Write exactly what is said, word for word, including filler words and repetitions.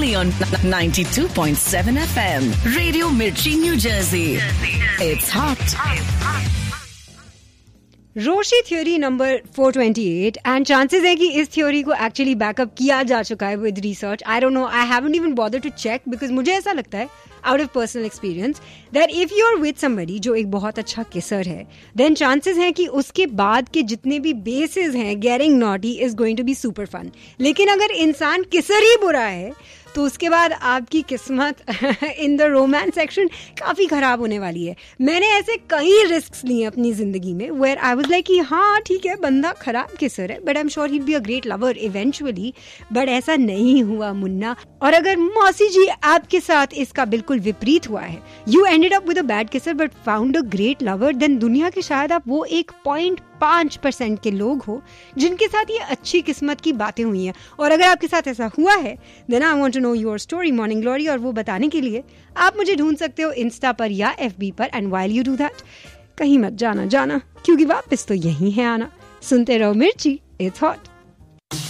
only on ninety-two point seven F M. Radio Mirchi, New Jersey. It's hot. Roshi theory number four twenty eight and chances है कि इस theory को actually backup किया जा चुका है with research. I don't know, I haven't even bothered to check because मुझे ऐसा लगता है out of personal experience that if you are with somebody जो एक बहुत अच्छा किसर है, देन चांसेस हैं कि उसके बाद के जितने भी बेसिस हैं getting naughty is going to be super fun. लेकिन अगर इंसान किसर ही बुरा है तो उसके बाद आपकी किस्मत इन द रोमांस सेक्शन काफ़ी ख़राब होने वाली है. मैंने ऐसे कई रिस्क लिए अपनी ज़िंदगी में वेयर आई वाज लाइक कि हाँ ठीक है बंदा ख़राब किसर है but I am sure he be a great lover eventually. But ऐसा नहीं हुआ मुन्ना. और अगर मौसी जी आपके साथ इसका बिल्कुल विपरीत हुआ है, you ended up with a bad kisser but found a great lover, then दुनिया के शायद आप वो एक पॉइंट पाँच परसेंट के लोग हो जिनके साथ ये अच्छी किस्मत की बातें हुई हैं. और अगर आपके साथ ऐसा हुआ है then I want to know your story morning glory. और वो बताने के लिए आप मुझे ढूंढ सकते हो इंस्टा पर या एफबी पर. And while you do that कहीं मत जाना जाना क्योंकि वापस तो यही है आना. सुनते रहो मिर्ची, इट्स हॉट.